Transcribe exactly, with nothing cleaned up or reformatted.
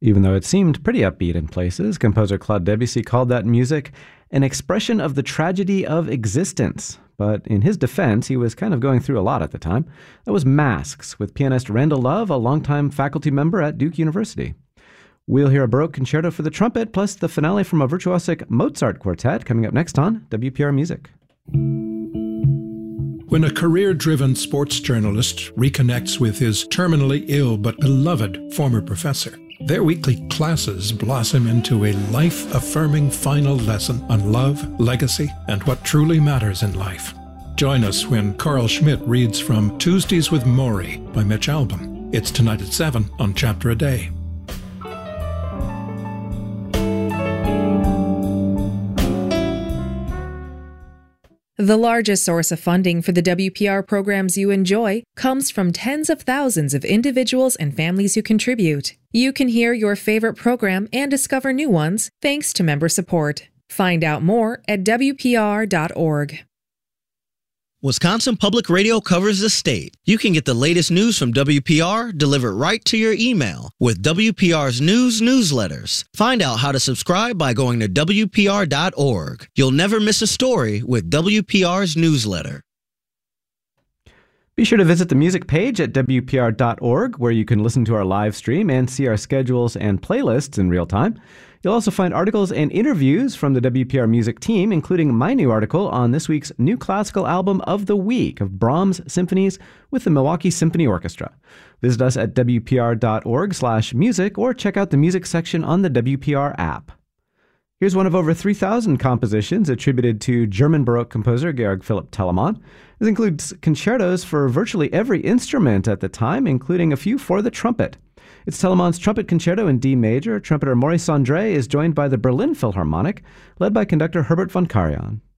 Even though it seemed pretty upbeat in places, composer Claude Debussy called that music an expression of the tragedy of existence. But in his defense, he was kind of going through a lot at the time. That was Masks, with pianist Randall Love, a longtime faculty member at Duke University. We'll hear a Baroque concerto for the trumpet, plus the finale from a virtuosic Mozart quartet coming up next on W P R Music. When a career-driven sports journalist reconnects with his terminally ill but beloved former professor, their weekly classes blossom into a life-affirming final lesson on love, legacy, and what truly matters in life. Join us when Carl Schmidt reads from Tuesdays with Maury by Mitch Albom. It's tonight at seven on Chapter a Day. The largest source of funding for the W P R programs you enjoy comes from tens of thousands of individuals and families who contribute. You can hear your favorite program and discover new ones thanks to member support. Find out more at W P R dot org. Wisconsin Public Radio covers the state. You can get the latest news from W P R delivered right to your email with W P R's news newsletters. Find out how to subscribe by going to W P R dot org. You'll never miss a story with W P R's newsletter. Be sure to visit the music page at W P R dot org, where you can listen to our live stream and see our schedules and playlists in real time. You'll also find articles and interviews from the W P R Music team, including my new article on this week's new classical album of the week of Brahms symphonies with the Milwaukee Symphony Orchestra. Visit us at W P R dot org slash music or check out the music section on the W P R app. Here's one of over three thousand compositions attributed to German Baroque composer Georg Philipp Telemann. This includes concertos for virtually every instrument at the time, including a few for the trumpet. It's Telemann's Trumpet Concerto in D major. Trumpeter Maurice André is joined by the Berlin Philharmonic, led by conductor Herbert von Karajan.